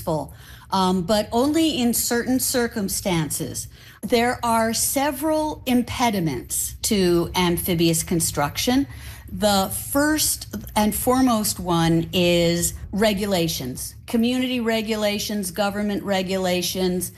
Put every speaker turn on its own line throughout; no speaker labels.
useful, but only in certain circumstances. There are several impediments to amphibious construction. The first and foremost one is regulations, community regulations, government regulations,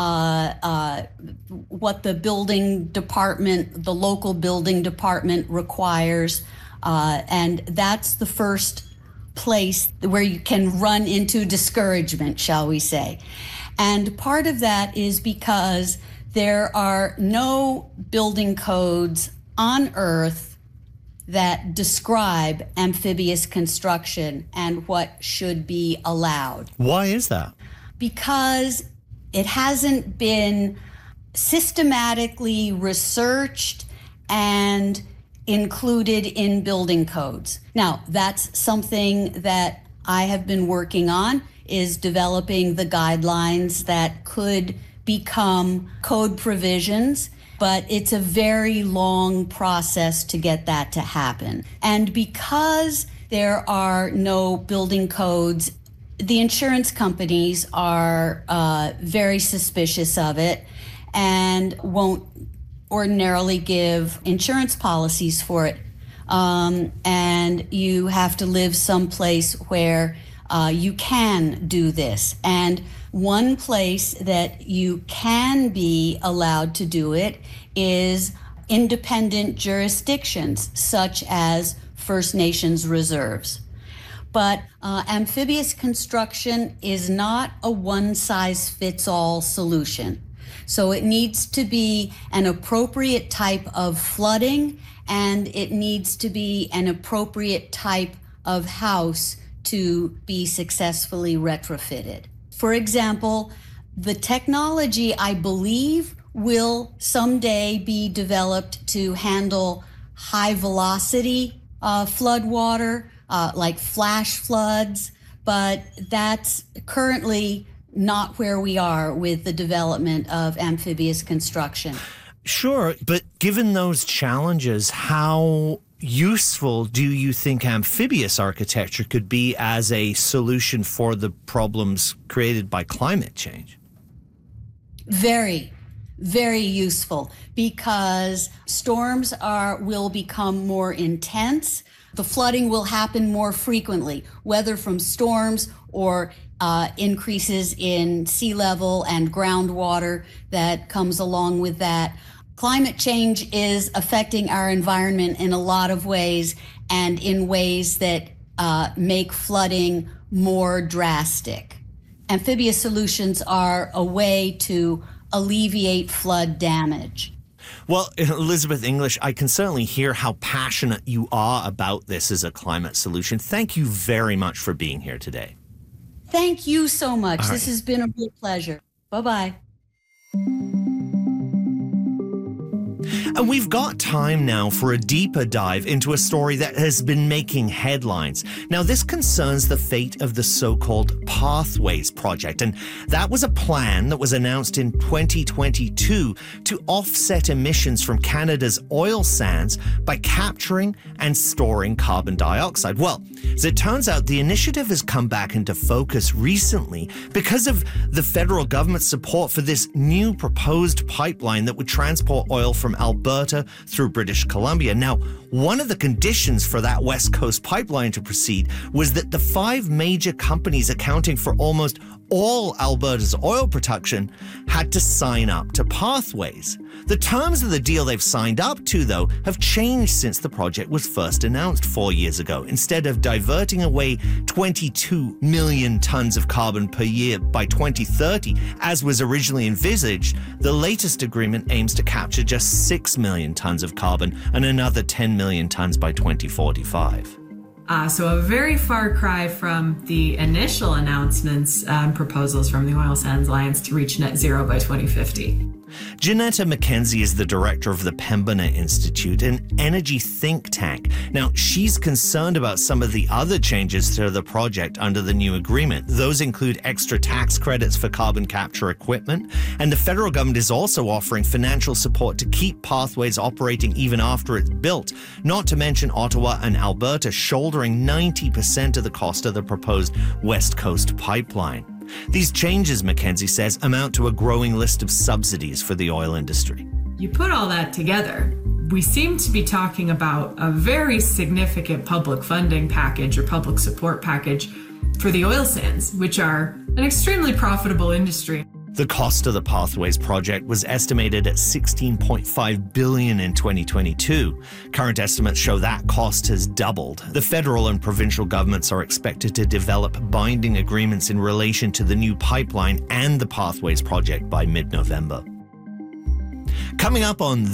what the building department, the local building department requires. And that's the first place where you can run into discouragement, shall we say. And part of that is because there are no building codes on Earth that describe amphibious construction and what should be allowed.
Why is that?
Because it hasn't been systematically researched and included in building codes. Now, that's something that I have been working on, is developing the guidelines that could become code provisions, but it's a very long process to get that to happen. And because there are no building codes, the insurance companies are very suspicious of it and won't ordinarily give insurance policies for it. And you have to live someplace where you can do this. And one place that you can be allowed to do it is independent jurisdictions, such as First Nations reserves. But amphibious construction is not a one-size-fits-all solution. So it needs to be an appropriate type of flooding, and it needs to be an appropriate type of house to be successfully retrofitted. For example, the technology, I believe, will someday be developed to handle high-velocity floodwater, like flash floods, but that's currently not where we are with the development of amphibious construction.
Sure, but given those challenges, how useful do you think amphibious architecture could be as a solution for the problems created by climate change?
Very, very useful, because storms will become more intense. The flooding will happen more frequently, whether from storms or increases in sea level and groundwater that comes along with that. Climate change is affecting our environment in a lot of ways, and in ways that make flooding more drastic. Amphibious solutions are a way to alleviate flood damage.
Well, Elizabeth English, I can certainly hear how passionate you are about this as a climate solution. Thank you very much for being here today.
Thank you so much.
All right.
This has been a real pleasure. Bye-bye.
And we've got time now for a deeper dive into a story that has been making headlines. Now, this concerns the fate of the so-called Pathways Project, and that was a plan that was announced in 2022 to offset emissions from Canada's oil sands by capturing and storing carbon dioxide. Well, as it turns out, the initiative has come back into focus recently because of the federal government's support for this new proposed pipeline that would transport oil from Alberta through British Columbia. Now, one of the conditions for that West Coast pipeline to proceed was that the 5 major companies accounting for almost all Alberta's oil production had to sign up to Pathways. The terms of the deal they've signed up to, though, have changed since the project was first announced 4 years ago. Instead of diverting away 22 million tons of carbon per year by 2030, as was originally envisaged, the latest agreement aims to capture just 6 million tons of carbon and another 10 million tons by 2045.
So a very far cry from the initial announcements and proposals from the Oil Sands Alliance to reach net zero by 2050.
Janetta McKenzie is the director of the Pembina Institute, an energy think tank. Now, she's concerned about some of the other changes to the project under the new agreement. Those include extra tax credits for carbon capture equipment, and the federal government is also offering financial support to keep Pathways operating even after it's built, not to mention Ottawa and Alberta shouldering 90% of the cost of the proposed West Coast pipeline. These changes, Mackenzie says, amount to a growing list of subsidies for the oil industry.
You put all that together, we seem to be talking about a very significant public funding package or public support package for the oil sands, which are an extremely profitable industry.
The cost of the Pathways project was estimated at $16.5 billion in 2022. Current estimates show that cost has doubled. The federal and provincial governments are expected to develop binding agreements in relation to the new pipeline and the Pathways project by mid-November. Coming up on